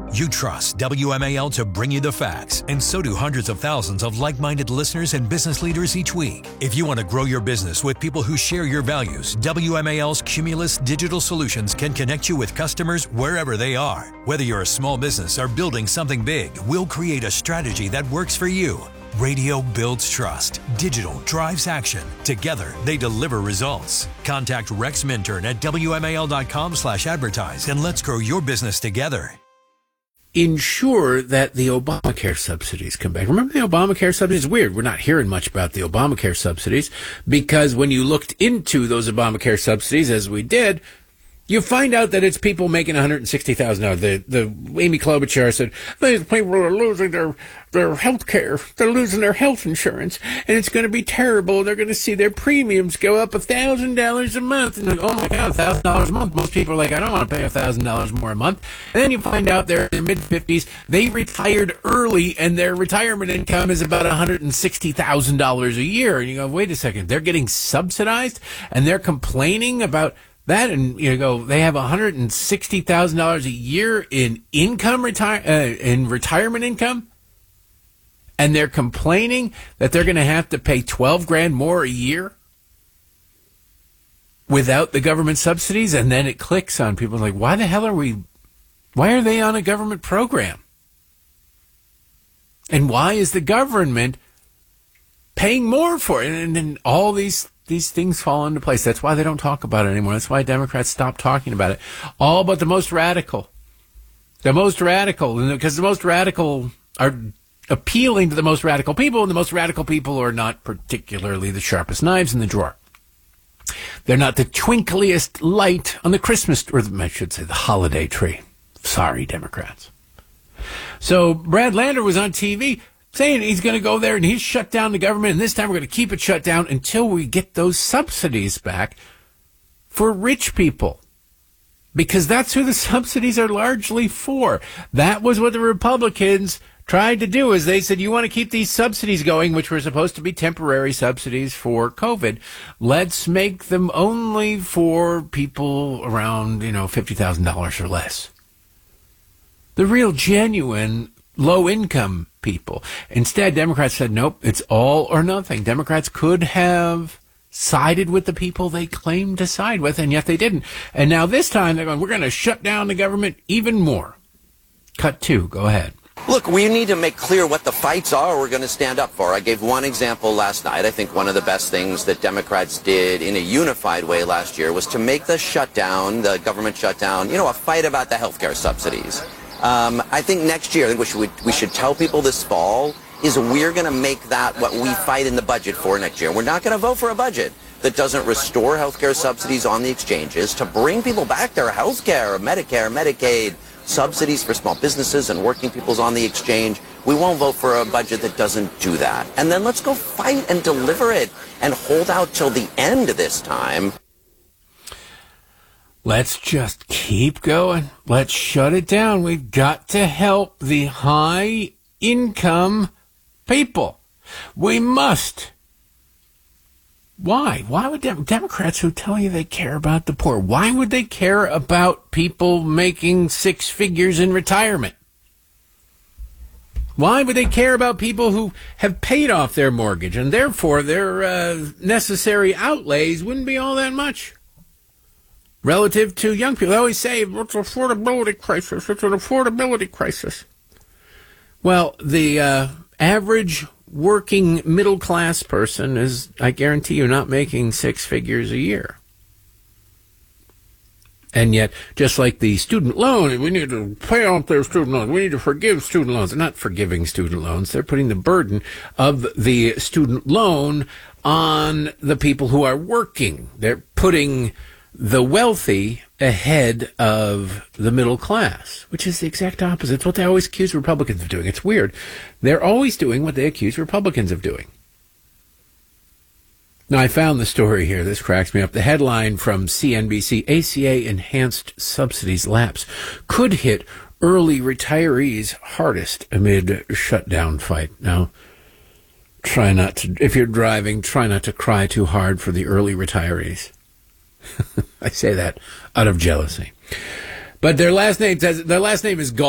You trust WMAL to bring you the facts, and so do hundreds of thousands of like-minded listeners and business leaders each week. If you want to grow your business with people who share your values, WMAL's Cumulus Digital Solutions can connect you with customers wherever they are. Whether you're a small business or building something big, we'll create a strategy that works for you. Radio builds trust. Digital drives action. Together, they deliver results. Contact Rex Minturn at WMAL.com/advertise and let's grow your business together. Ensure that the Obamacare subsidies come back. Remember the Obamacare subsidies? It's weird. We're not hearing much about the Obamacare subsidies because when you looked into those Obamacare subsidies, as we did, you find out that it's people making $160,000. The Amy Klobuchar said, these people are losing their health care. They're losing their health insurance, and it's going to be terrible. They're going to see their premiums go up $1,000 a month. And like, oh my God, $1,000 a month. Most people are like, I don't want to pay $1,000 more a month. And then you find out they're in their mid-50s. They retired early, and their retirement income is about $160,000 a year. And you go, wait a second, they're getting subsidized, and they're complaining about that, and you go, they have $160,000 a year in retirement income, and they're complaining that they're going to have to pay $12,000 more a year without the government subsidies. And then it clicks on people like, why are they on a government program? And why is the government paying more for it? And then all these things fall into place. That's why they don't talk about it anymore. That's why Democrats stopped talking about it. All but the most radical. Because the most radical are appealing to the most radical people, and the most radical people are not particularly the sharpest knives in the drawer. They're not the twinkliest light on the Christmas, or I should say the holiday tree. Sorry, Democrats. So Brad Lander was on TV saying he's going to go there and he's shut down the government, and this time we're going to keep it shut down until we get those subsidies back for rich people. Because that's who the subsidies are largely for. That was what the Republicans tried to do, is they said, you want to keep these subsidies going, which were supposed to be temporary subsidies for COVID. Let's make them only for people around, $50,000 or less. The real genuine low-income people. Instead, Democrats said, nope, it's all or nothing. Democrats could have sided with the people they claimed to side with, and yet they didn't. And now this time they're going, we're going to shut down the government even more. Cut 2, go ahead. Look, we need to make clear what the fights are we're going to stand up for. I gave one example last night. I think one of the best things that Democrats did in a unified way last year was to make the shutdown, the government shutdown, a fight about the health care subsidies. I think next year, I think we should tell people this fall, is we're going to make that what we fight in the budget for next year. We're not going to vote for a budget that doesn't restore health care subsidies on the exchanges to bring people back their health care, Medicare, Medicaid, subsidies for small businesses and working people's on the exchange. We won't vote for a budget that doesn't do that. And then let's go fight and deliver it and hold out till the end this time. Let's just keep going. Let's shut it down. We've got to help the high-income people. We must. Why? Why would Democrats who tell you they care about the poor, why would they care about people making six figures in retirement? Why would they care about people who have paid off their mortgage and therefore their necessary outlays wouldn't be all that much? Relative to young people, they always say, it's an affordability crisis. It's an affordability crisis. Well, the average working middle-class person is, I guarantee you, not making six figures a year. And yet, just like the student loan, we need to pay off their student loans. We need to forgive student loans. They're not forgiving student loans. They're putting the burden of the student loan on the people who are working. They're putting the wealthy ahead of the middle class, which is the exact opposite. It's what they always accuse Republicans of doing. It's weird. They're always doing what they accuse Republicans of doing. Now, I found the story here. This cracks me up. The headline from CNBC, ACA enhanced subsidies lapse could hit early retirees hardest amid shutdown fight. Now, try not to, if you're driving, try not to cry too hard for the early retirees. I say that out of jealousy. But their last name is Gall.